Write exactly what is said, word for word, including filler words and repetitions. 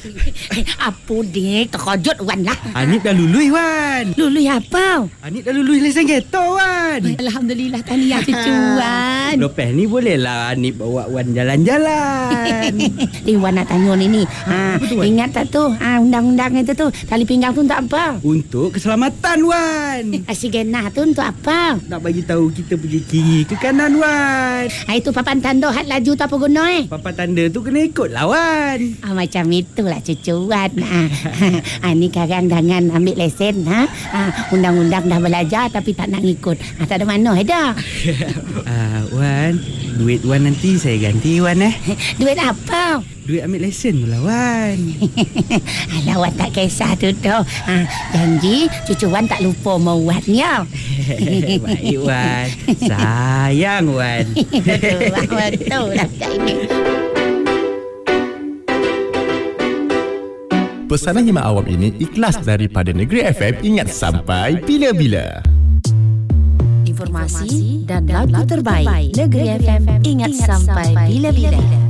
Apa dia? Terkejut Wan lah. Anip dah lului Wan. Lului apa? Anip dah lului lesen kereta Wan. Alhamdulillah tahniah cucu Wan. Lepas ni bolehlah Anip bawa Wan jalan-jalan. Eh Wan nak tanya ni ni. Ha, ingat tak tu? Ha, undang-undang itu tu. Tali pinggang tu untuk apa? Untuk keselamatan Wan. Asigenah tu untuk apa? Nak bagi tahu kita pergi kiri ke kanan Wan. Ha, itu papan tanda had laju tak apa guna eh? Papan tanda tu kena ikut lawan. Ah, macam itulah cucuan. Ah, ah, ni sekarang jangan ambil lesen. Ha? Ah, undang-undang dah belajar tapi tak nak ngikut. Ah, tak ada mana dah. Ah, Wan, duit Wan nanti saya ganti Wan eh. Duit apa? Duit ambil lesen tu lah Wan. Alah Wan tak kisah tu tu. Ah, janji cucu Wan tak lupa mau Wannya. Baik Wan. Sayang Wan. Betul, betul lah tak ingat. Pesanan Hima Awam ini ikhlas daripada Negeri F M. Ingat sampai bila-bila. Informasi dan lagu terbaik Negeri F M. Ingat sampai bila-bila.